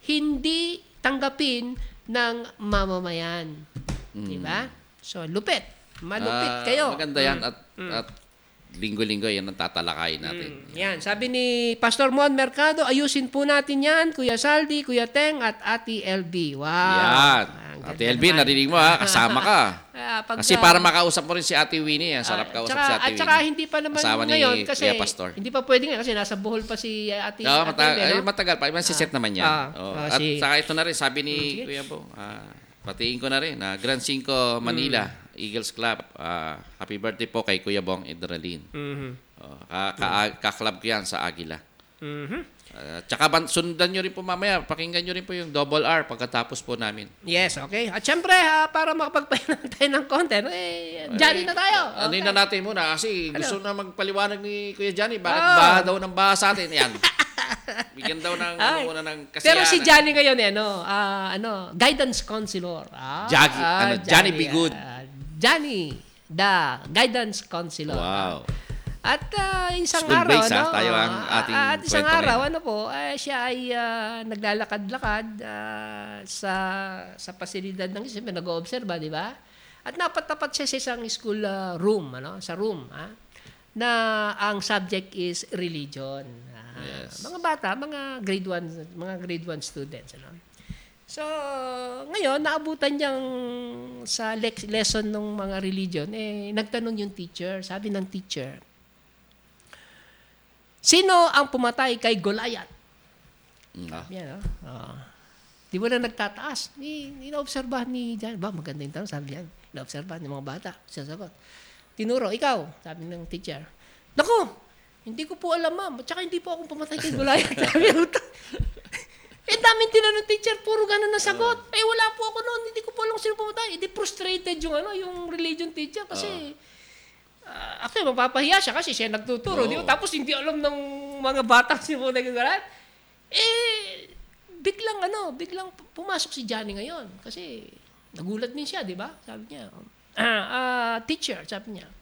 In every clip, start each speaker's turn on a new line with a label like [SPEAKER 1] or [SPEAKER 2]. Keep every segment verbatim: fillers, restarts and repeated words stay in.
[SPEAKER 1] hindi tanggapin ng mamamayan.
[SPEAKER 2] Mm.
[SPEAKER 1] Di ba? So, lupit. Malupit
[SPEAKER 2] Ah,
[SPEAKER 1] kayo.
[SPEAKER 2] Maganda yan
[SPEAKER 1] Mm.
[SPEAKER 2] at, at linggo-linggo yan ang tatalakayin natin.
[SPEAKER 1] Mm, yan. Sabi ni Pastor Mon Mercado, ayusin po natin yan, Kuya Saldi, Kuya Teng, at Ate L B. Wow.
[SPEAKER 2] Yan.
[SPEAKER 1] Ang
[SPEAKER 2] Ate
[SPEAKER 1] ganda
[SPEAKER 2] L B,
[SPEAKER 1] naman.
[SPEAKER 2] narinig mo ha, kasama ka.
[SPEAKER 1] Ah, pag-
[SPEAKER 2] Kasi para makausap mo rin si Ate Winnie, ang sarap
[SPEAKER 1] Ah,
[SPEAKER 2] kausap
[SPEAKER 1] tsaka-
[SPEAKER 2] si Ate
[SPEAKER 1] At
[SPEAKER 2] Winnie.
[SPEAKER 1] saka hindi pa naman
[SPEAKER 2] Asawa ni
[SPEAKER 1] ngayon kasi
[SPEAKER 2] Kuya Pastor.
[SPEAKER 1] hindi pa pwede ngayon kasi nasa Bohol pa si uh, Ate,
[SPEAKER 2] Oo,
[SPEAKER 1] Ate
[SPEAKER 2] mata-
[SPEAKER 1] L B,
[SPEAKER 2] ay,
[SPEAKER 1] no?
[SPEAKER 2] matagal pa. Iban si set naman yan.
[SPEAKER 1] ah,
[SPEAKER 2] Oo.
[SPEAKER 1] ah,
[SPEAKER 2] At
[SPEAKER 1] si-
[SPEAKER 2] saka ito na rin, sabi ni
[SPEAKER 1] sige.
[SPEAKER 2] Kuya Bo, ah, patiin ko na rin, na Grand Cinco Manila,
[SPEAKER 1] Mm.
[SPEAKER 2] Eagles Club. Ah, happy birthday po kay Kuya Bong Idralin.
[SPEAKER 1] Mhm.
[SPEAKER 2] Oh, ka- ka- ka-club ko yan sa Agila.
[SPEAKER 1] Mhm.
[SPEAKER 2] Uh, tsaka ban- sundan nyo rin po mamaya, pakinggan nyo rin po yung Double R pagkatapos po namin.
[SPEAKER 1] Yes, okay. At syempre, ha, para makapagpahinang tayo ng content, eh, Johnny na tayo.
[SPEAKER 2] Ano
[SPEAKER 1] Okay.
[SPEAKER 2] na natin muna kasi gusto na magpaliwanag ni Kuya Johnny bakit
[SPEAKER 1] Oh.
[SPEAKER 2] baha daw ng baha sa atin. Yan. Bigyan daw ng ano
[SPEAKER 1] Ay.
[SPEAKER 2] muna ng kasiyahan.
[SPEAKER 1] Pero si Johnny ngayon, eh, ano, ah, ano, guidance counselor. Ah,
[SPEAKER 2] Jaggy,
[SPEAKER 1] ah,
[SPEAKER 2] ano, Johnny Be Good.
[SPEAKER 1] ah, Johnny, the guidance counselor.
[SPEAKER 2] Wow.
[SPEAKER 1] At ah, isang
[SPEAKER 2] School
[SPEAKER 1] araw,
[SPEAKER 2] base,
[SPEAKER 1] ano,
[SPEAKER 2] ah, tayo ang
[SPEAKER 1] ah,
[SPEAKER 2] ating
[SPEAKER 1] at isang
[SPEAKER 2] kwento
[SPEAKER 1] araw,
[SPEAKER 2] ngayon.
[SPEAKER 1] ano po, eh, siya ay ah, naglalakad-lakad ah, sa sa pasilidad ng isip, nag-oobserba, di ba? At napatapat siya sa isang school ah, room, ano, sa room, ah, na ang subject is religion. Ah,
[SPEAKER 2] Yes.
[SPEAKER 1] Mga bata, mga grade one, mga grade one students, ano. So, ngayon, naabutan niyang sa lex- lesson ng mga religion, eh, nagtanong yung teacher, sabi ng teacher, sino ang pumatay kay Goliath?
[SPEAKER 2] Mm.
[SPEAKER 1] Sabi niya, no? Oh. Di mo na nagtataas. Ni, ina-obserbahan ni Jan. Ba, maganda yung tanong, sabi niya. Ina-obserbahan ng mga bata. Sasagot. Tinuro, ikaw, sabi ng teacher. Naku, hindi ko po alam, ma'am. Tsaka hindi po akong pumatay kay Goliath. Sabi niya, eh, daming tinanong teacher, puro gano'n na sagot. Eh, wala po ako noon, hindi ko po alam sino pumatay. Hindi frustrated yung, ano, yung religion teacher kasi, uh, actually, mapapahiya siya kasi siya nagtuturo.
[SPEAKER 2] Oo.
[SPEAKER 1] Di ba? Tapos hindi alam ng mga batang sino pumatay kay Goliath. Eh, biglang, ano, biglang pumasok si Johnny ngayon. Kasi, nagulat din siya, di ba? Sabi niya, ah, ah, teacher, sabi niya,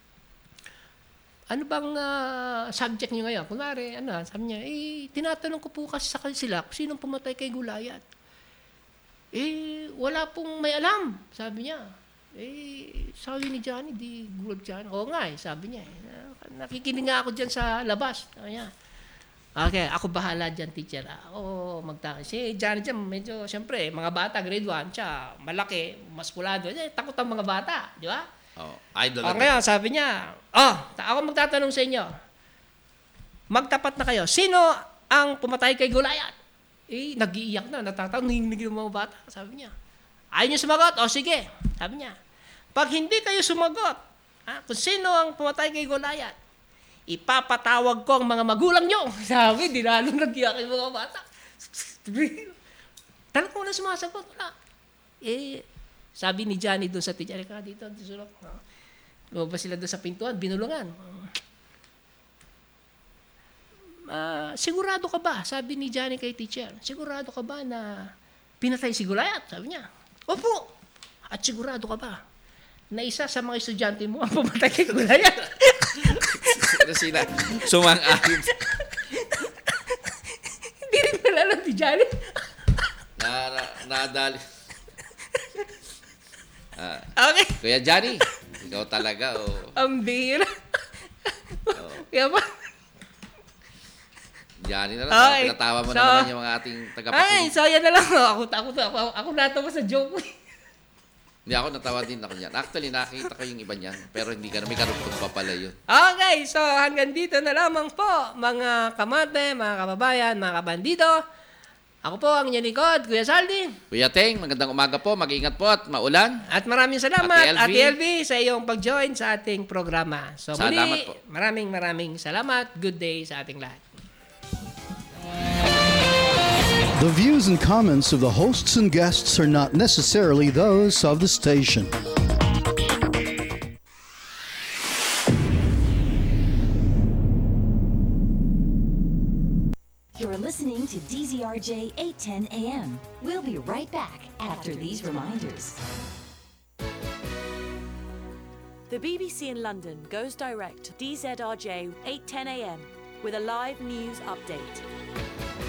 [SPEAKER 1] ano bang ah, subject niyo ngayon? Kunwari, ano, sabi niya, eh, tinatanong ko po kasi sa sila kung sinong pumatay kay Goliath. Eh, wala pong may alam, sabi niya. Eh, sabi ni Johnny, di gulat Johnny. Oo nga eh, sabi niya. Eh. Nakikinig nga ako dyan sa labas. Sabi niya, okay, ako bahala dyan, teacher. Oo, magtaka. Si Johnny dyan, medyo, siyempre, mga bata, grade one, siya, malaki, maskulado. Eh, takot ang mga bata, di ba?
[SPEAKER 2] Oh, idol.
[SPEAKER 1] O ngayon, sabi niya, oh, ako magtatanong sa inyo, magtapat na kayo, sino ang pumatay kay Goliath? Eh, nag-iiyak na, natatanong, nanginginig ng mga bata. Sabi niya, ayaw niyo sumagot? O sige, sabi niya, pag hindi kayo sumagot, ha, kung sino ang pumatay kay Goliath, ipapatawag ko ang mga magulang niyo. Sabi, di lalong nag-iyak yung mga bata. Tanong ko na sumasagot, wala. Eh, sabi ni Johnny doon sa teacher, ka dito, susulok. Lumabas sila doon sa pintuan, binulungan. Uh, sigurado ka ba? Sabi ni Johnny kay teacher, sigurado ka ba na pinatay si Goliath? Sabi niya, opo. At sigurado ka ba na isa sa mga estudyante mo ang pumatay kay Goliath?
[SPEAKER 2] Ano sila? Sumang-ayon.
[SPEAKER 1] Hindi rin nalala ni Johnny.
[SPEAKER 2] na, na, nadali. Ah,
[SPEAKER 1] Okay.
[SPEAKER 2] Kuya Johnny, ikaw talaga. Oh.
[SPEAKER 1] Ang bihira.
[SPEAKER 2] Oh.
[SPEAKER 1] Kaya ba?
[SPEAKER 2] Johnny na lang.
[SPEAKER 1] Ay,
[SPEAKER 2] Pinatawa mo
[SPEAKER 1] so-
[SPEAKER 2] na naman yung mga ating
[SPEAKER 1] Ay,
[SPEAKER 2] tagapakinig.
[SPEAKER 1] so yan na lang. Ako, ako, ako, ako natawa sa joke.
[SPEAKER 2] Hindi ako natawa din ako niyan. Actually, nakita ko yung iba niyan. Pero hindi ka na, may karugtong pa pala yun.
[SPEAKER 1] Okay, so hanggang dito na lamang po, mga kamate, mga kababayan, mga kabandido. Ako po ang inyong likod, Kuya Saldi.
[SPEAKER 2] Kuya Teng, magandang umaga po. Mag-ingat po at maulan.
[SPEAKER 1] At maraming salamat,
[SPEAKER 2] Ate L V.
[SPEAKER 1] Ate L V, sa iyong pag-join sa ating programa. So
[SPEAKER 2] Salamat
[SPEAKER 1] muli,
[SPEAKER 2] po.
[SPEAKER 1] maraming maraming salamat. Good day sa ating lahat.
[SPEAKER 3] The views and comments of the hosts and guests are not necessarily those of the station.
[SPEAKER 4] You're listening to D Z R J eight ten A M. We'll be right back after these reminders.
[SPEAKER 5] The B B C in London goes direct to D Z R J eight ten A M with a live news update.